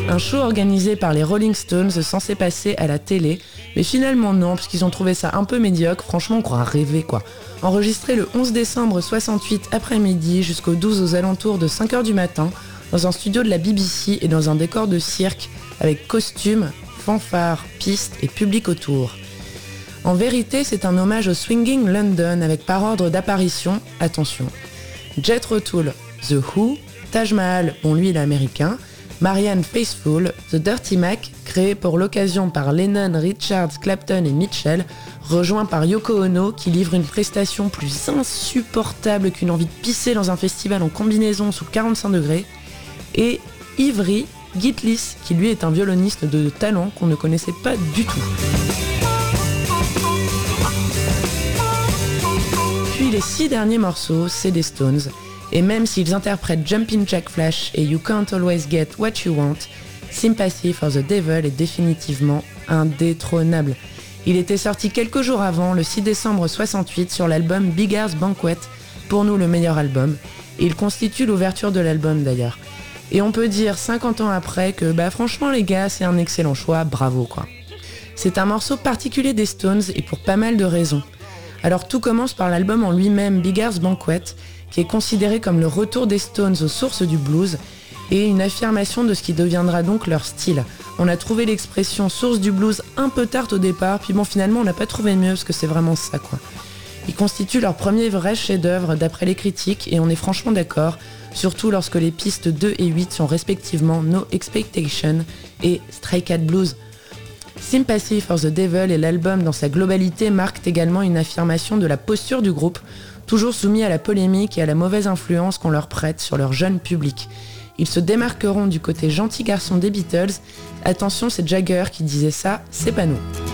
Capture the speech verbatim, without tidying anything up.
Un show organisé par les Rolling Stones censé passer à la télé, mais finalement non, puisqu'ils ont trouvé ça un peu médiocre, franchement on croit rêver quoi. Enregistré le onze décembre soixante-huit après-midi jusqu'au douze aux alentours de cinq heures du matin, dans un studio de la B B C et dans un décor de cirque, avec costumes, fanfares, pistes et public autour. En vérité, c'est un hommage au Swinging London avec par ordre d'apparition, attention, Jethro Tull, The Who, Taj Mahal, bon lui il est américain, Marianne Faithfull, The Dirty Mac, créé pour l'occasion par Lennon, Richards, Clapton et Mitchell, rejoint par Yoko Ono qui livre une prestation plus insupportable qu'une envie de pisser dans un festival en combinaison sous quarante-cinq degrés, et Ivry Gitlis qui lui est un violoniste de talent qu'on ne connaissait pas du tout. Puis les six derniers morceaux, c'est des Stones, et même s'ils interprètent Jumpin' Jack Flash et You Can't Always Get What You Want, Sympathy for the Devil est définitivement indétrônable. Il était sorti quelques jours avant, le six décembre soixante-huit, sur l'album Beggar's Banquet, pour nous le meilleur album, et il constitue l'ouverture de l'album d'ailleurs. Et on peut dire cinquante ans après que bah franchement les gars, c'est un excellent choix, bravo quoi. C'est un morceau particulier des Stones et pour pas mal de raisons. Alors tout commence par l'album en lui-même, Beggar's Banquet, qui est considéré comme le retour des Stones aux sources du blues et une affirmation de ce qui deviendra donc leur style. On a trouvé l'expression source du blues un peu tard au départ, puis bon finalement on n'a pas trouvé mieux parce que c'est vraiment ça quoi. Ils constituent leur premier vrai chef-d'œuvre d'après les critiques et on est franchement d'accord, surtout lorsque les pistes deux et huit sont respectivement No Expectation et Stray Cat Blues. Sympathy for the Devil et l'album dans sa globalité marquent également une affirmation de la posture du groupe, toujours soumis à la polémique et à la mauvaise influence qu'on leur prête sur leur jeune public. Ils se démarqueront du côté gentil garçon des Beatles. Attention, c'est Jagger qui disait ça, c'est pas nous.